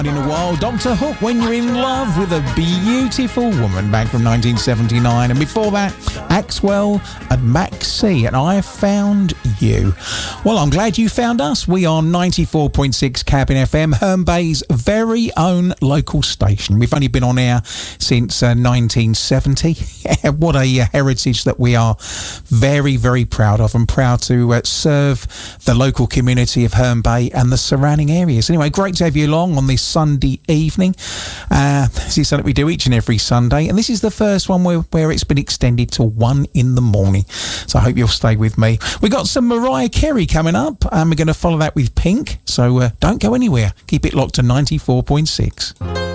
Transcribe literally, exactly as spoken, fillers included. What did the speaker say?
In a while, Doctor Hook, When You're in Love with a Beautiful Woman, back from nineteen seventy-nine. And before that, Axwell and Max C, and I Found You. Well, I'm glad you found us. We are ninety-four point six Cabin F M, Herne Bay's very own local station. We've only been on air since uh, nineteen seventy. What a uh, heritage that we are very, very proud of, and proud to uh, serve the local community of Herne Bay and the surrounding areas. Anyway, great to have you along on this Sunday evening. Uh, this is something we do each and every Sunday, and this is the first one where, where it's been extended to one in the morning. So I hope you'll stay with me. We've got some Mariah Carey coming up, and we're going to follow that with Pink. So uh, don't go anywhere. Keep it locked to ninety-four point six.